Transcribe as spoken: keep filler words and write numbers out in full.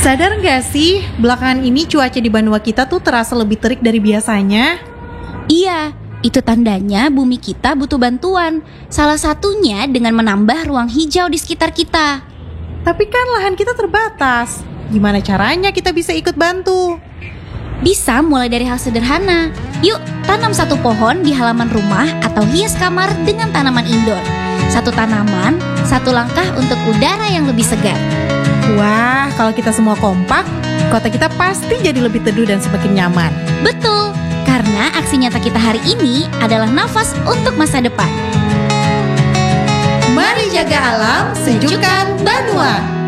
Sadar nggak sih, belakangan ini cuaca di Banua kita tuh terasa lebih terik dari biasanya? Iya, itu tandanya bumi kita butuh bantuan. Salah satunya dengan menambah ruang hijau di sekitar kita. Tapi kan lahan kita terbatas. Gimana caranya kita bisa ikut bantu? Bisa mulai dari hal sederhana. Yuk, tanam satu pohon di halaman rumah atau hias kamar dengan tanaman indoor. Satu tanaman, satu langkah untuk udara yang lebih segar. Wah, kalau kita semua kompak, kota kita pasti jadi lebih teduh dan semakin nyaman. Betul, karena aksi nyata kita hari ini adalah nafas untuk masa depan. Mari jaga alam, sejukkan Banua.